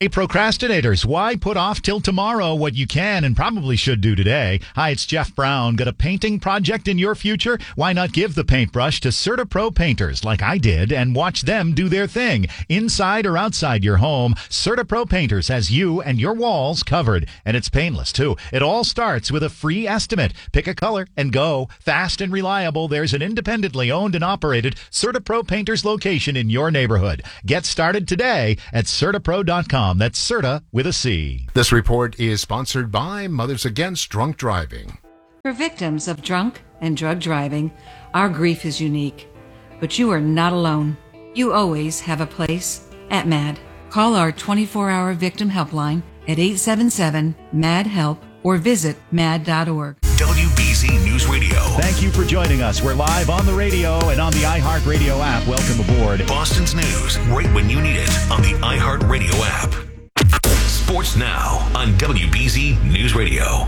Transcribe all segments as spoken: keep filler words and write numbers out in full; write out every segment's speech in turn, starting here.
Hey, procrastinators, why put off till tomorrow what you can and probably should do today? Hi, it's Jeff Brown. Got a painting project in your future? Why not give the paintbrush to CertaPro painters like I did and watch them do their thing? Inside or outside your home, CertaPro Painters has you and your walls covered. And it's painless, too. It all starts with a free estimate. Pick a color and go. Fast and reliable, there's an independently owned and operated CertaPro Painters location in your neighborhood. Get started today at Certapro dot com. That's Certa with a C. This report is sponsored by Mothers Against Drunk Driving. For victims of drunk and drug driving, our grief is unique. But you are not alone. You always have a place at MAD. Call our twenty-four hour victim helpline at eight seven seven, M A D, HELP or visit mad dot org. W B Z News Radio. Thank you for joining us. We're live on the radio and on the iHeartRadio app. Welcome aboard. Boston's news right when you need it on the iHeartRadio app. Sports now on W B Z News Radio.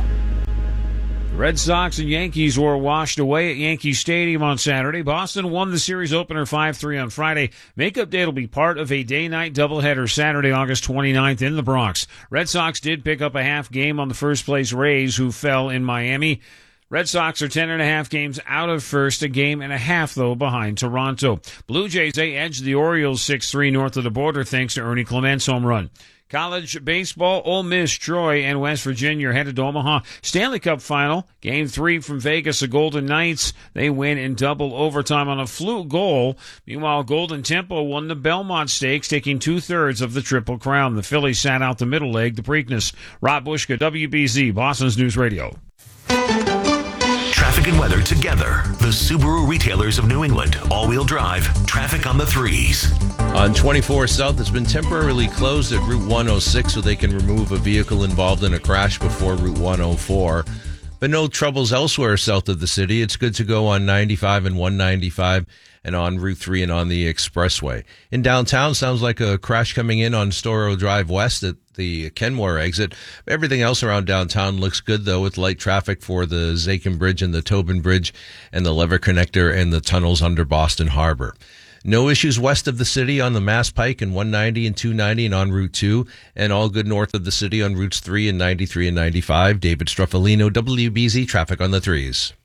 Red Sox and Yankees were washed away at Yankee Stadium on Saturday. Boston won the series opener five three on Friday. Makeup day will be part of a day-night doubleheader Saturday, August twenty-ninth in the Bronx. Red Sox did pick up a half game on the first-place Rays, who fell in Miami. Red Sox are ten and a half games out of first, a game and a half, though, behind Toronto. Blue Jays, they edged the Orioles six three north of the border thanks to Ernie Clement's home run. College baseball, Ole Miss, Troy, and West Virginia are headed to Omaha. Stanley Cup final, game three from Vegas, the Golden Knights. They win in double overtime on a fluke goal. Meanwhile, Golden Tempo won the Belmont Stakes, taking two-thirds of the Triple Crown. The Phillies sat out the middle leg, the Preakness. Rob Bushka, W B Z, Boston's News Radio. Traffic and weather together. The Subaru retailers of New England. All-wheel drive. Traffic on the threes. On twenty-four South, it's been temporarily closed at Route one oh six so they can remove a vehicle involved in a crash before Route one oh four. But no troubles elsewhere south of the city. It's good to go on ninety-five and one ninety-five and on Route three and on the expressway. In downtown, sounds like a crash coming in on Storrow Drive West at the Kenmore exit. Everything else around downtown looks good, though, with light traffic for the Zakin Bridge and the Tobin Bridge and the Lever Connector and the tunnels under Boston Harbor. No issues west of the city on the Mass Pike and one ninety and two ninety and on Route two, and all good north of the city on Routes three and ninety-three and ninety-five. David Struffolino, W B Z Traffic on the threes.